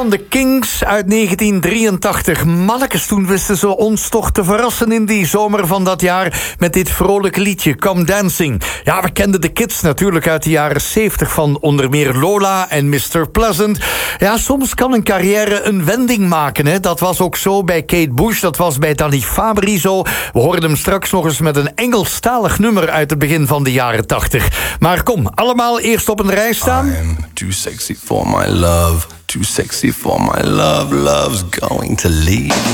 De Kings uit 1983. Mannekes, toen wisten ze ons toch te verrassen in die zomer van dat jaar met dit vrolijke liedje, Come Dancing. Ja, we kenden de Kids natuurlijk uit de jaren 70 van onder meer Lola en Mr. Pleasant. Ja, soms kan een carrière een wending maken, hè. Dat was ook zo bij Kate Bush, dat was bij Danny Fabry zo. We hoorden hem straks nog eens met een Engelstalig nummer uit het begin van de jaren 80. Maar kom, allemaal eerst op een rij staan. I am too sexy for my love. Too sexy for my love. Love's going to leave.